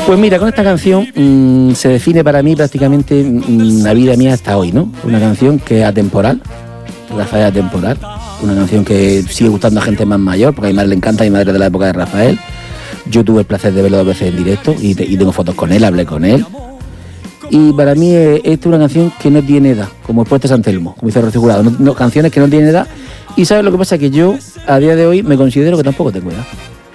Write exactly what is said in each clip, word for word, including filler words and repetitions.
Pues mira, con esta canción mmm, se define para mí prácticamente mmm, la vida mía hasta hoy, ¿no? Una canción que es atemporal, Rafael es atemporal, una canción que sigue gustando a gente más mayor, porque a mi madre le encanta, a mi madre de la época de Rafael. Yo tuve el placer de verlo dos veces en directo y, te, y tengo fotos con él, hablé con él. Y para mí eh, esta es una canción que no tiene edad, como el Puente San Telmo, como dice Rocío Jurado, no, no, canciones que no tienen edad. Y ¿sabes lo que pasa? Que yo, a día de hoy, me considero que tampoco tengo edad.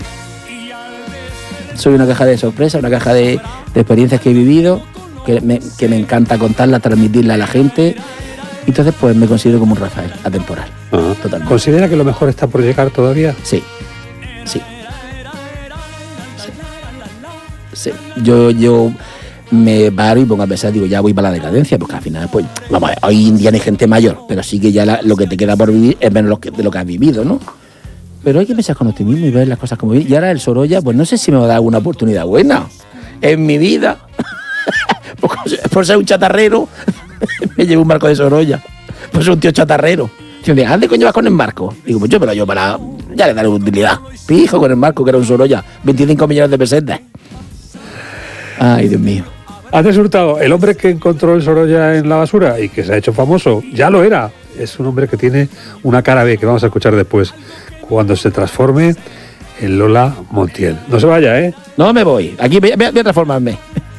Soy una caja de sorpresas, una caja de, de experiencias que he vivido, que me, que me encanta contarlas, transmitirlas a la gente. Entonces, pues me considero como un Rafael, atemporal. Uh-huh. Totalmente. ¿Considera que lo mejor está por llegar todavía? Sí, sí. Sí. sí. Yo, yo me paro y pongo a pensar, digo, ya voy para la decadencia, porque al final, pues, vamos a ver, hoy en día no hay gente mayor, pero sí que ya la, lo que te queda por vivir es menos lo que, de lo que has vivido, ¿no? Pero hay que pensar con optimismo y ver las cosas como vienen. Y ahora el Sorolla, pues no sé si me va a dar alguna oportunidad buena en mi vida. Por ser un chatarrero, me llevo un barco de Sorolla. Pues soy un tío chatarrero. Tío, ¿a dónde coño vas con el barco? Digo, pues yo me lo llevo para... Ya le daré utilidad. Pijo con el barco, que era un Sorolla. veinticinco millones de pesetas. Ay, Dios mío. Andrés Hurtado, el hombre que encontró el Sorolla en la basura y que se ha hecho famoso, ya lo era. Es un hombre que tiene una cara B, que vamos a escuchar después, cuando se transforme en Lola Montiel. No se vaya, ¿eh? No me voy. Aquí voy a, voy a transformarme.